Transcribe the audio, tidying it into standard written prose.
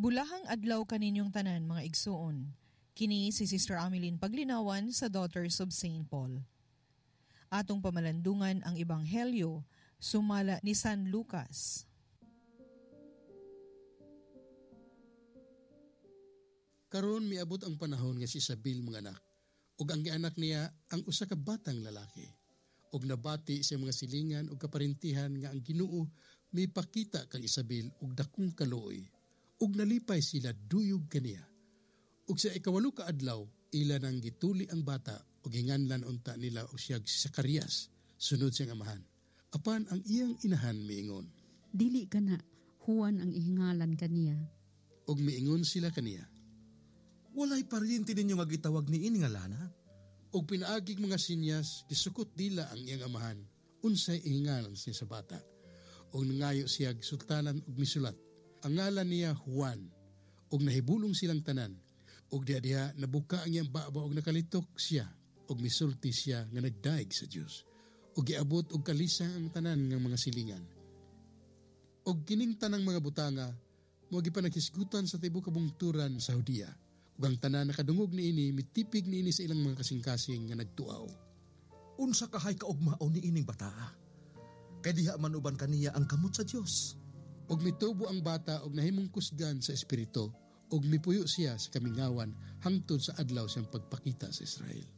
Bulahang adlaw kaninyong tanan mga igsuon. Kini si Sister Ameline Paglinawan sa Daughters of St. Paul. Atong pamalandungan ang Ebanghelyo, sumala ni San Lucas. Karon miabot ang panahon nga si Isabel mga anak, ug ang gianak niya ang usa ka batang lalaki. Ug nabati sa mga silingan ug kaparintihan nga ang Ginoo mipakita kang Isabel ug dakong kaluoy. Ug nalipay sila duyog kaniya. Ug sa ikawalo ka adlaw, ila nang gituli ang bata ug hinganlan unta nila og siyag si Zacarias, sunod siyang amahan. Apan ang iyang inahan miingon, Dili ka na, Juan ang ihingalan kaniya. ug miingon sila kaniya. Walay paryente ninyo nga gitawag ni ini nga lana. Ug pinaaging mga sinyas, gisukot dila ang iyang amahan, unsay ihingalan siya sa bata. Ug nangayo siya sultanan ug misulat. Ang ngalan niya Juan, ug nahibulong silang tanan, ug diha nabuka ang iyang baba ug nakalitok siya, ug misulti siya nga nagdaig sa Dios, ug giabot og kalisa ang tanan ng mga silingan. Ug kining tanang mga butanga, mo gipanaghisgutan sa tibuok kabungturan sa Judea, ug ang tanan nakadungog niini mitipig niini sa ilang mga kasing-kasing nga nagtuaw. Unsa kahay kaugmaon ni ining bata? Kay diha man uban kaniya ang kamot sa Dios. Og mitubo ang bata og nahimong kusgan sa espiritu, og mipuyo siya sa kamingawan hangtod sa adlaw siyang pagpakita sa Israel.